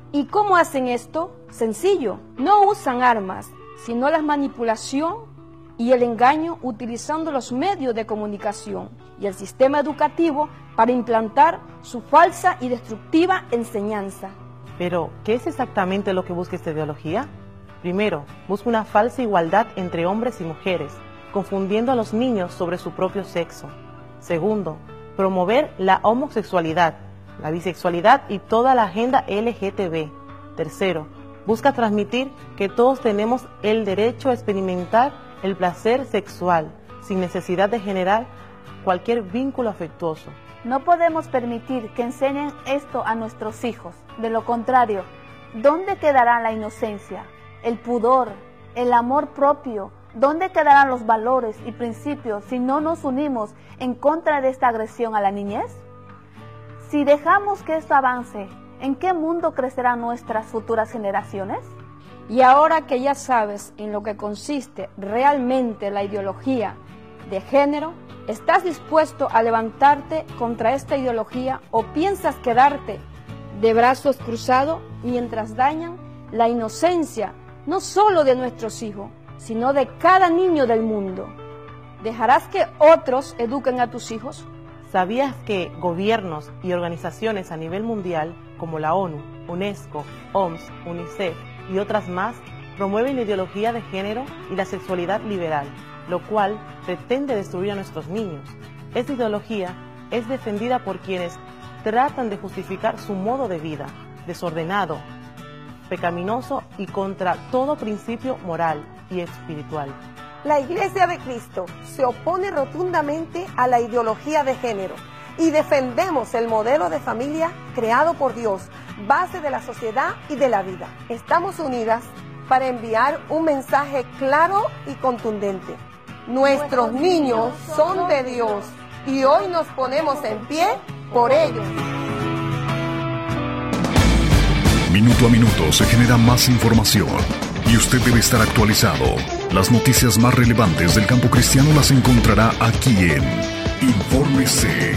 ¿Y cómo hacen esto? Sencillo, no usan armas, sino la manipulación y el engaño utilizando los medios de comunicación y el sistema educativo para implantar su falsa y destructiva enseñanza. Pero, ¿qué es exactamente lo que busca esta ideología? Primero, busca una falsa igualdad entre hombres y mujeres, confundiendo a los niños sobre su propio sexo. Segundo, promover la homosexualidad, la bisexualidad y toda la agenda LGTB. Tercero, busca transmitir que todos tenemos el derecho a experimentar el placer sexual, sin necesidad de generar cualquier vínculo afectuoso. No podemos permitir que enseñen esto a nuestros hijos. De lo contrario, ¿dónde quedará la inocencia, el pudor, el amor propio? ¿Dónde quedarán los valores y principios si no nos unimos en contra de esta agresión a la niñez? Si dejamos que esto avance, ¿en qué mundo crecerán nuestras futuras generaciones? Y ahora que ya sabes en lo que consiste realmente la ideología de género, ¿estás dispuesto a levantarte contra esta ideología o piensas quedarte de brazos cruzados mientras dañan la inocencia no solo de nuestros hijos, sino de cada niño del mundo? ¿Dejarás que otros eduquen a tus hijos? ¿Sabías que gobiernos y organizaciones a nivel mundial como la ONU, UNESCO, OMS, UNICEF y otras más promueven la ideología de género y la sexualidad liberal, lo cual pretende destruir a nuestros niños? Esta ideología es defendida por quienes tratan de justificar su modo de vida, desordenado, pecaminoso y contra todo principio moral y espiritual. La Iglesia de Cristo se opone rotundamente a la ideología de género y defendemos el modelo de familia creado por Dios, base de la sociedad y de la vida. Estamos unidas para enviar un mensaje claro y contundente. Nuestros niños son de Dios y hoy nos ponemos en pie por ellos. Minuto a minuto se genera más información y usted debe estar actualizado. Las noticias más relevantes del campo cristiano las encontrará aquí en Infórmese.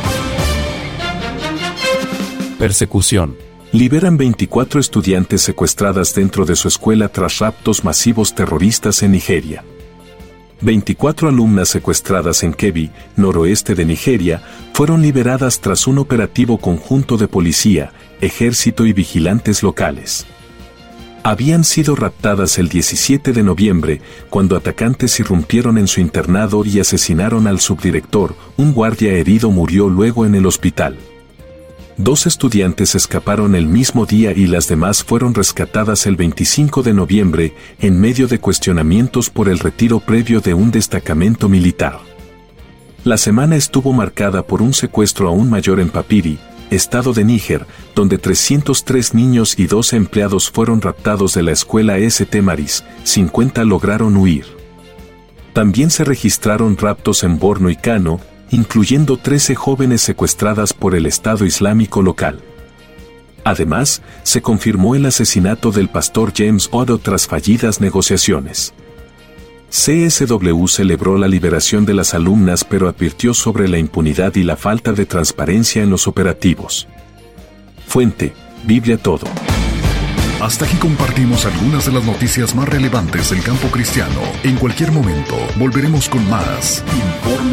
Persecución. Liberan 24 estudiantes secuestradas dentro de su escuela tras raptos masivos terroristas en Nigeria. 24 alumnas secuestradas en Kebbi, noroeste de Nigeria, fueron liberadas tras un operativo conjunto de policía, ejército y vigilantes locales. Habían sido raptadas el 17 de noviembre, cuando atacantes irrumpieron en su internado y asesinaron al subdirector. Un guardia herido murió luego en el hospital. 2 estudiantes escaparon el mismo día y las demás fueron rescatadas el 25 de noviembre, en medio de cuestionamientos por el retiro previo de un destacamento militar. La semana estuvo marcada por un secuestro aún mayor en Papiri, estado de Níger, donde 303 niños y 12 empleados fueron raptados de la escuela St. Mary's. 50 lograron huir. También se registraron raptos en Borno y Kano, incluyendo 13 jóvenes secuestradas por el Estado Islámico local. Además, se confirmó el asesinato del pastor James Odo tras fallidas negociaciones. CSW celebró la liberación de las alumnas pero advirtió sobre la impunidad y la falta de transparencia en los operativos. Fuente: Biblia Todo. Hasta aquí compartimos algunas de las noticias más relevantes del campo cristiano. En cualquier momento volveremos con más Infórmese.